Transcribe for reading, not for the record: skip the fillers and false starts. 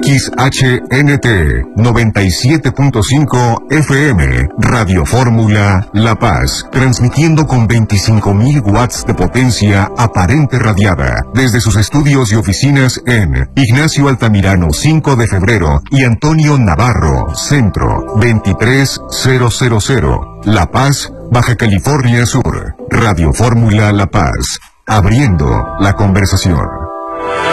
XHNT 97.5 FM, Radio Fórmula La Paz, transmitiendo con 25.000 watts de potencia aparente radiada, desde sus estudios y oficinas en Ignacio Altamirano 5 de febrero y Antonio Navarro, Centro 23000, La Paz, Baja California Sur. Radio Fórmula La Paz, abriendo la conversación.